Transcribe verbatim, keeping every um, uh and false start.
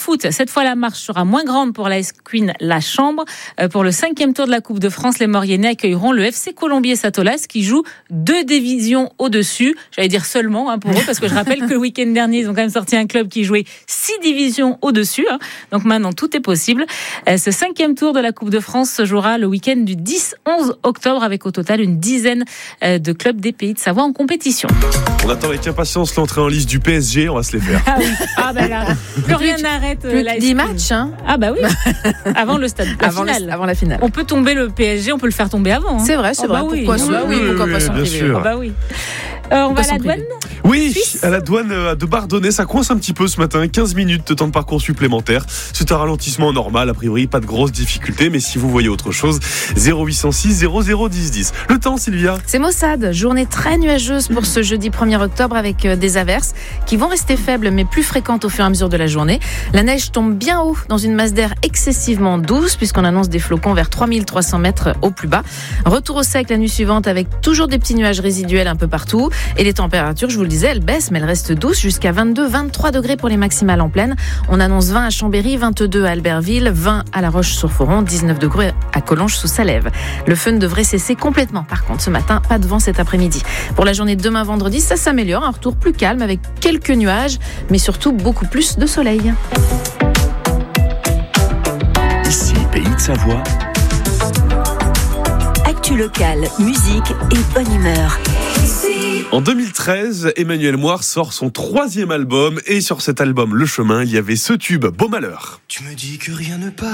foot, cette fois la marche sera moins grande pour l'A S Queen La Chambre. Euh, pour le cinquième tour de la Coupe de France, les Mauriennais accueilleront le F C Colombier-Satolas qui joue deux divisions au-dessus. J'allais dire seulement hein, pour eux, parce que je rappelle que le week-end dernier, ils ont quand même sorti un club qui jouait six divisions au-dessus. Hein. Donc maintenant, tout est possible. Euh, ce cinquième tour de la Coupe de France se jouera le week-end du dix onze octobre avec au total une dizaine euh, de clubs des Pays de Savoie en compétition. On attend avec impatience l'entrée en liste du P S G, on va se les faire. Ah oui, ah bah là, plus rien n'arrête. Plus la que dix matchs, hein. Ah bah oui, avant le stade, la avant, finale. le, avant la finale. On peut tomber le P S G, on peut le faire tomber avant. Hein. C'est vrai, c'est oh vrai. Bah pourquoi oui. oui, oui, oui, pourquoi oui, pas s'en bien priver. sûr. Ah bah oui. Euh, on va à la douane. Oui, Suisse. à la douane de Bardonnay, ça coince un petit peu ce matin. quinze minutes de temps de parcours supplémentaire. C'est un ralentissement normal, a priori, pas de grosses difficultés. Mais si vous voyez autre chose, zéro huit cent six zéro zéro dix dix. Le temps, Sylvia. C'est Mossad, journée très nuageuse pour ce jeudi premier octobre avec des averses qui vont rester faibles mais plus fréquentes au fur et à mesure de la journée. La neige tombe bien haut dans une masse d'air excessivement douce puisqu'on annonce des flocons vers trois mille trois cents mètres au plus bas. Retour au sec la nuit suivante avec toujours des petits nuages résiduels un peu partout et les températures, je vous le disais, elles baissent mais elles restent douces jusqu'à vingt-deux vingt-trois degrés pour les maximales en plaine. On annonce vingt à Chambéry, vingt-deux à Albertville, vingt à La Roche-sur-Foron, dix-neuf degrés à Collonges sous Salève. Le fun devrait cesser complètement par contre ce matin, pas de vent cet après-midi. Pour la journée de demain vendredi, ça s'améliore, un retour plus calme avec quelques nuages mais surtout beaucoup plus de soleil. Ici, Pays de Savoie. Actu locale, musique et bonne humeur. En deux mille treize, Emmanuel Moir sort son troisième album et sur cet album Le Chemin, il y avait ce tube Beau Malheur. Tu me dis que rien ne passe.